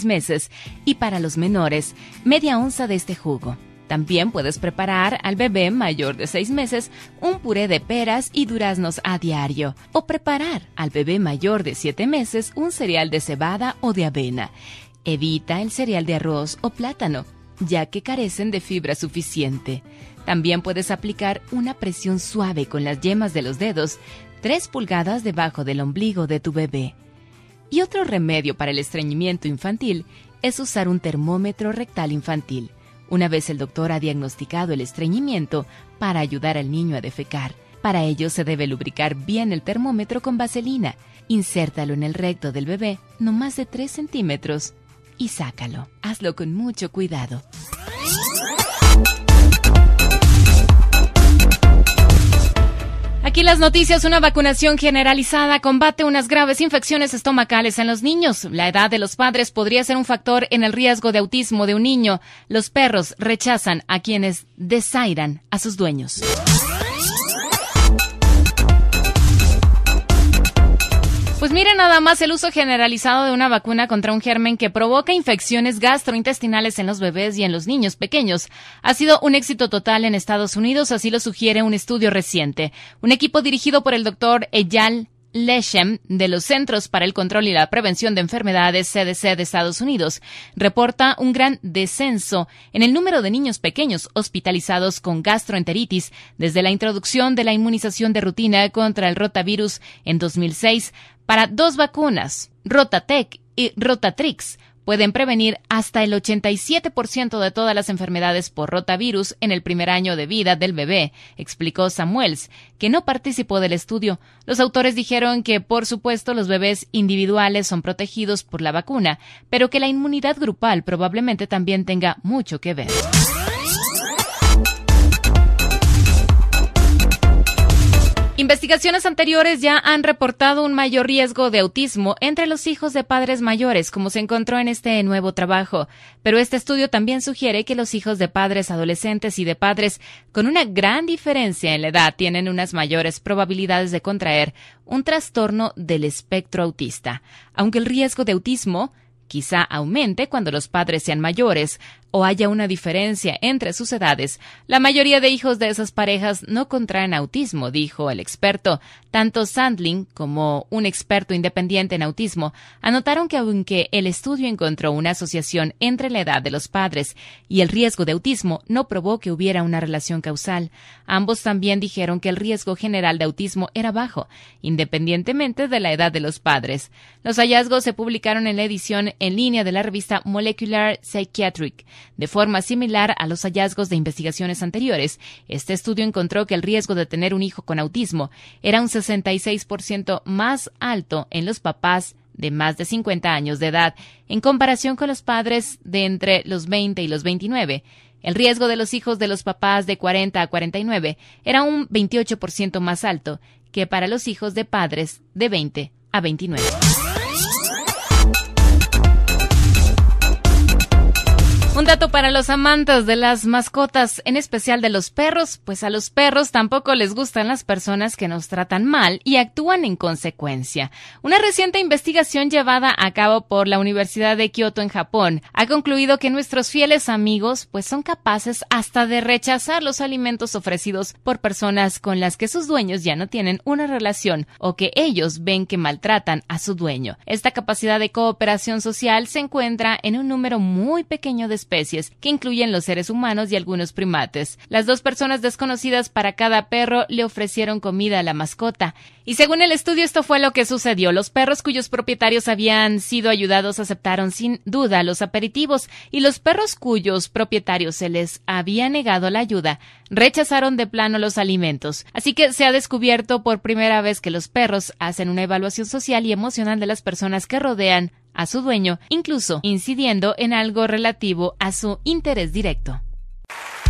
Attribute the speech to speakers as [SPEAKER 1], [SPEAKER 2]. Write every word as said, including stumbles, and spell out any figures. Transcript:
[SPEAKER 1] seis meses y para los menores, media onza de este jugo. También puedes preparar al bebé mayor de seis meses un puré de peras y duraznos a diario, o preparar al bebé mayor de siete meses un cereal de cebada o de avena. Evita el cereal de arroz o plátano, ya que carecen de fibra suficiente. También puedes aplicar una presión suave con las yemas de los dedos, tres pulgadas debajo del ombligo de tu bebé. Y otro remedio para el estreñimiento infantil es usar un termómetro rectal infantil, una vez el doctor ha diagnosticado el estreñimiento, para ayudar al niño a defecar. Para ello se debe lubricar bien el termómetro con vaselina. Insértalo en el recto del bebé, no más de tres centímetros, y sácalo. Hazlo con mucho cuidado. Aquí las noticias. Una vacunación generalizada combate unas graves infecciones estomacales en los niños. La edad de los padres podría ser un factor en el riesgo de autismo de un niño. Los perros rechazan a quienes desairan a sus dueños. Pues miren nada más, el uso generalizado de una vacuna contra un germen que provoca infecciones gastrointestinales en los bebés y en los niños pequeños ha sido un éxito total en Estados Unidos, así lo sugiere un estudio reciente. Un equipo dirigido por el doctor Eyal Leshem de los Centros para el Control y la Prevención de Enfermedades C D C de Estados Unidos reporta un gran descenso en el número de niños pequeños hospitalizados con gastroenteritis desde la introducción de la inmunización de rutina contra el rotavirus en dos mil seis. Para dos vacunas, Rotatec y Rotatrix, pueden prevenir hasta el ochenta y siete por ciento de todas las enfermedades por rotavirus en el primer año de vida del bebé, explicó Samuels, que no participó del estudio. Los autores dijeron que, por supuesto, los bebés individuales son protegidos por la vacuna, pero que la inmunidad grupal probablemente también tenga mucho que ver. Investigaciones anteriores ya han reportado un mayor riesgo de autismo entre los hijos de padres mayores, como se encontró en este nuevo trabajo. Pero este estudio también sugiere que los hijos de padres adolescentes y de padres con una gran diferencia en la edad tienen unas mayores probabilidades de contraer un trastorno del espectro autista. Aunque el riesgo de autismo quizá aumente cuando los padres sean mayores o haya una diferencia entre sus edades, la mayoría de hijos de esas parejas no contraen autismo, dijo el experto. Tanto Sandling como un experto independiente en autismo anotaron que aunque el estudio encontró una asociación entre la edad de los padres y el riesgo de autismo, no probó que hubiera una relación causal. Ambos también dijeron que el riesgo general de autismo era bajo, independientemente de la edad de los padres. Los hallazgos se publicaron en la edición en línea de la revista Molecular Psychiatric. De forma similar a los hallazgos de investigaciones anteriores, este estudio encontró que el riesgo de tener un hijo con autismo era un sesenta y seis por ciento más alto en los papás de más de cincuenta años de edad, en comparación con los padres de entre los veinte y los veintinueve. El riesgo de los hijos de los papás de cuarenta a cuarenta y nueve era un veintiocho por ciento más alto que para los hijos de padres de veinte a veintinueve. Un dato para los amantes de las mascotas, en especial de los perros, pues a los perros tampoco les gustan las personas que nos tratan mal y actúan en consecuencia. Una reciente investigación llevada a cabo por la Universidad de Kioto en Japón ha concluido que nuestros fieles amigos pues son capaces hasta de rechazar los alimentos ofrecidos por personas con las que sus dueños ya no tienen una relación o que ellos ven que maltratan a su dueño. Esta capacidad de cooperación social se encuentra en un número muy pequeño de especies, que incluyen los seres humanos y algunos primates. Las dos personas desconocidas para cada perro le ofrecieron comida a la mascota. Y según el estudio, esto fue lo que sucedió. Los perros cuyos propietarios habían sido ayudados aceptaron sin duda los aperitivos, y los perros cuyos propietarios se les había negado la ayuda rechazaron de plano los alimentos. Así que se ha descubierto por primera vez que los perros hacen una evaluación social y emocional de las personas que rodean a su dueño, incluso incidiendo en algo relativo a su interés directo.